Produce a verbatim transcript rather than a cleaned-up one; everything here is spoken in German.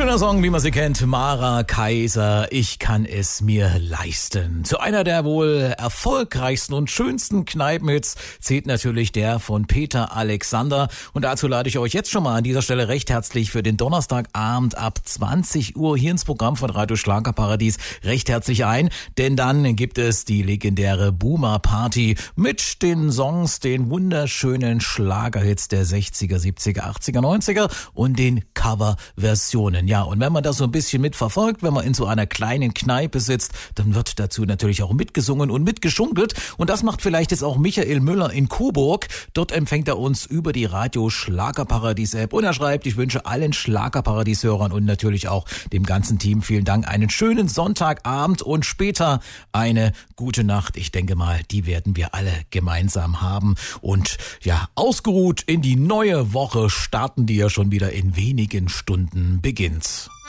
Schöner Song, wie man sie kennt, Mara Kaiser, ich kann es mir leisten. Zu einer der wohl erfolgreichsten und schönsten Kneipenhits zählt natürlich der von Peter Alexander. Und dazu lade ich euch jetzt schon mal an dieser Stelle recht herzlich für den Donnerstagabend ab zwanzig Uhr hier ins Programm von Radio Schlagerparadies recht herzlich ein. Denn dann gibt es die legendäre Boomer Party mit den Songs, den wunderschönen Schlagerhits der sechziger, siebziger, achtziger, neunziger und den Coverversionen. Ja, und wenn man das so ein bisschen mitverfolgt, wenn man in so einer kleinen Kneipe sitzt, dann wird dazu natürlich auch mitgesungen und mitgeschunkelt. Und das macht vielleicht jetzt auch Michael Müller in Coburg. Dort empfängt er uns über die Radio Schlagerparadies App und er schreibt, ich wünsche allen Schlagerparadies-Hörern und natürlich auch dem ganzen Team vielen Dank, einen schönen Sonntagabend und später eine gute Nacht. Ich denke mal, die werden wir alle gemeinsam haben. Und ja, ausgeruht in die neue Woche starten, die ja schon wieder in wenigen Stunden beginnt.